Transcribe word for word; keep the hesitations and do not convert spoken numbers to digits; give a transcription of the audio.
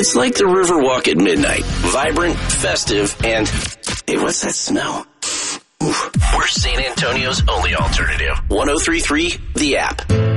It's like the Riverwalk at midnight. Vibrant, festive, and, hey, what's that smell? Oof. We're San Antonio's only alternative. one oh three point three, The App.